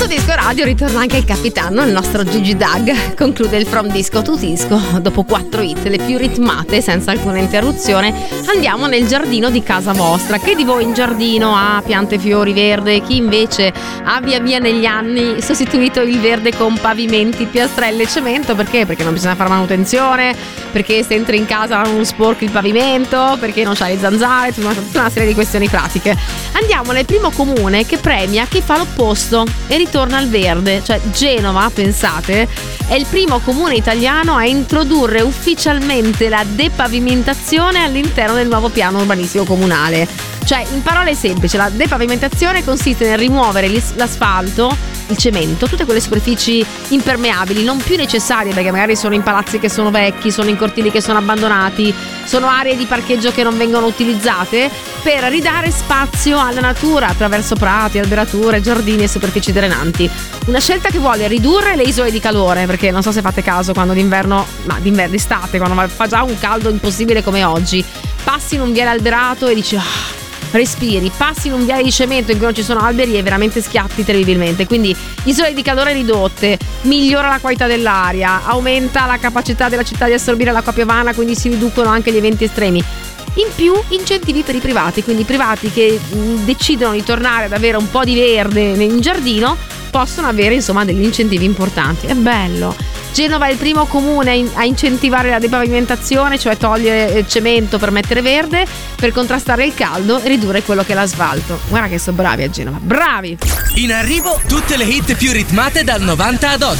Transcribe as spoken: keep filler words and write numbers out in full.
Disco Radio ritorna anche il capitano, il nostro Gigi Dag. Conclude il From Disco to Disco. Dopo quattro hit, le più ritmate, senza alcuna interruzione, andiamo nel giardino di casa vostra. Chi di voi in giardino ha piante, fiori, verde? Chi invece ha via via negli anni sostituito il verde con pavimenti, piastrelle e cemento? Perché? Perché non bisogna fare manutenzione, perché se entri in casa non sporchi il pavimento, perché non c'hai le zanzare, tutta una, tutta una serie di questioni pratiche. Andiamo nel primo comune che premia chi fa l'opposto e ritorna al verde. Cioè Genova, pensate, è il primo comune italiano a introdurre ufficialmente la depavimentazione all'interno del nuovo piano urbanistico comunale. Cioè, in parole semplici, la depavimentazione consiste nel rimuovere l'asfalto, il cemento, tutte quelle superfici impermeabili non più necessarie, perché magari sono in palazzi che sono vecchi, sono in cortili che sono abbandonati, sono aree di parcheggio che non vengono utilizzate, per ridare spazio alla natura attraverso prati, alberature, giardini e superfici drenanti. Una scelta che vuole ridurre le isole di calore, perché non so se fate caso quando d'inverno, ma d'inverno d'estate, quando fa già un caldo impossibile come oggi, passi in un viale alberato e dici ah, respiri, passi in un viale di cemento in cui non ci sono alberi e veramente schiatti terribilmente. Quindi isole di calore ridotte, migliora la qualità dell'aria, aumenta la capacità della città di assorbire l'acqua piovana, quindi si riducono anche gli eventi estremi. In più incentivi per i privati, quindi i privati che mh, decidono di tornare ad avere un po' di verde in giardino possono avere insomma degli incentivi importanti. È bello. Genova è il primo comune a incentivare la depavimentazione, cioè togliere cemento per mettere verde, per contrastare il caldo e ridurre quello che è l'asfalto. Guarda che sono bravi a Genova, bravi! In arrivo tutte le hit più ritmate dal novanta ad oggi.